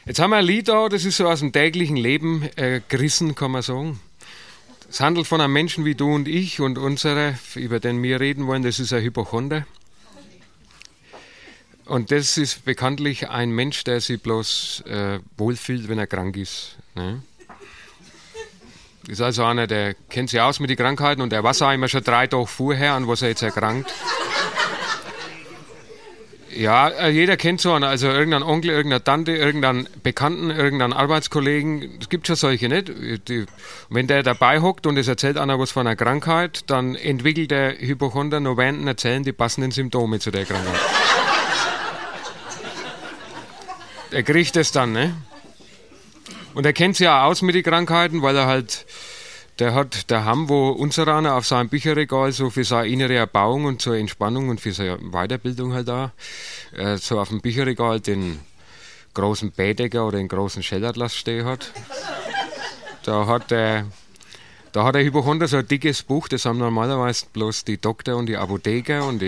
Jetzt haben wir ein Lied da, das ist so aus dem täglichen Leben gerissen, kann man sagen. Es handelt von einem Menschen wie du und ich und unsere, über den wir reden wollen, das ist ein Hypochonder. Und das ist bekanntlich ein Mensch, der sich bloß wohlfühlt, wenn er krank ist. Ne? Das ist also einer, der kennt sich aus mit den Krankheiten und der weiß auch immer schon 3 Tage vorher, an was er jetzt erkrankt. Ja, jeder kennt so einen, also irgendeinen Onkel, irgendeine Tante, irgendeinen Bekannten, irgendeinen Arbeitskollegen. Es gibt schon solche, nicht? Wenn der dabei hockt und es erzählt einer was von einer Krankheit, dann entwickelt der Hypochonder noch während dem Erzählen die passenden Symptome zu der Krankheit. Er kriegt das dann, ne? Und er kennt sich ja aus mit den Krankheiten, weil er halt, der hat daheim, wo unser einer auf seinem Bücherregal so für seine innere Erbauung und zur Entspannung und für seine Weiterbildung halt da, so auf dem Bücherregal den großen Baedeker oder den großen Schellatlas stehen hat. Da hat der Hypochonder so ein dickes Buch, das haben normalerweise bloß die Doktor und die Apotheker und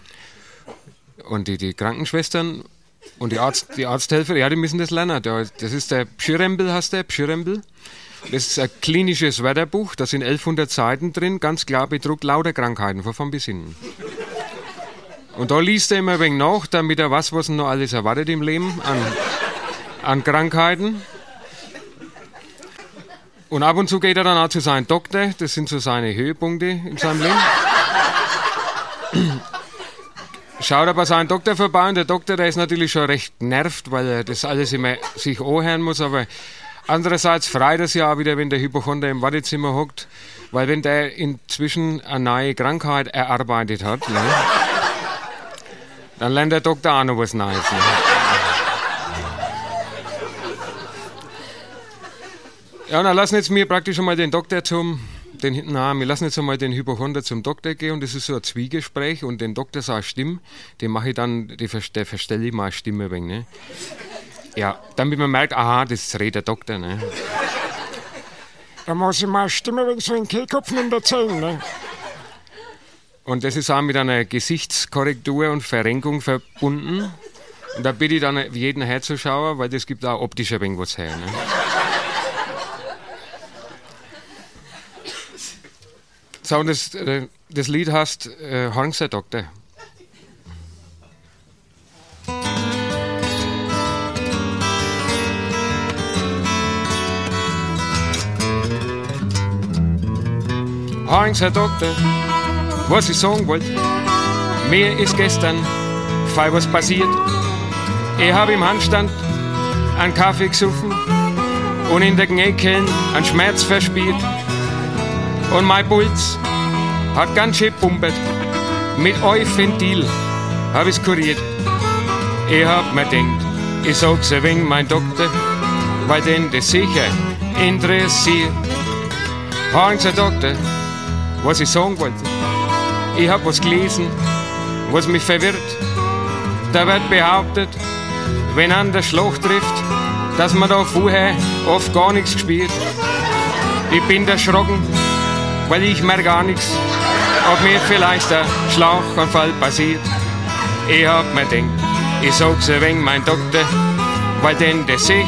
die Krankenschwestern. Und die Arzthelfer, ja, die müssen das lernen. Das ist der Pschyrembel, heißt der, Pschyrembel. Das ist ein klinisches Wörterbuch, da sind 1100 Seiten drin, ganz klar bedruckt, lauter Krankheiten, von vorn bis hinten. Und da liest er immer ein wenig nach, damit er weiß, was ihn noch alles erwartet im Leben an Krankheiten. Und ab und zu geht er dann auch zu seinem Doktor, das sind so seine Höhepunkte in seinem Leben. Schaut er bei seinem Doktor vorbei und der Doktor, der ist natürlich schon recht nervt, weil er das alles immer sich anhören muss, aber andererseits freut er sich auch wieder, wenn der Hypochonder im Wartezimmer hockt, weil wenn der inzwischen eine neue Krankheit erarbeitet hat, ne, dann lernt der Doktor auch noch was Neues. Ne. Ja, dann lassen jetzt wir praktisch einmal den Doktor wir lassen jetzt einmal den Hypochonder zum Doktor gehen und das ist so ein Zwiegespräch und den Doktor seine Stimme, den mache ich dann, der verstelle ich mal eine Stimme ein wenig, ne? Ja, damit man merkt, aha, das redet der Doktor, ne? Da muss ich mal eine Stimme wegen so einen Kehlkopf erzählen, ne? Und das ist auch mit einer Gesichtskorrektur und Verrenkung verbunden. Und da bitte ich dann jeden herzuschauer, weil das gibt auch optisch ein wenig was her, ne? So, und das Lied heißt Hornser Doktor. Hornser Doktor, was ich sagen wollte, mir ist gestern fein was passiert. Ich habe im Handstand einen Kaffee gesoffen und in der Knäkeln einen Schmerz verspürt. Und mein Puls hat ganz schön pumpert. Mit Euventil hab ich's kuriert. Ich hab mir denkt, ich sag's ein wenig mein Doktor, weil den das sicher interessiert. Hornser Doktor, was ich sagen wollte. Ich hab was gelesen, was mich verwirrt. Da wird behauptet, wenn an der Schlacht trifft, dass man da vorher oft gar nichts gespielt. Ich bin erschrocken, weil ich merk gar nichts, ob mir vielleicht ein Schlaganfall passiert. Ich hab mir denkt, ich sag's ein wenig mein Doktor, weil denn das sicher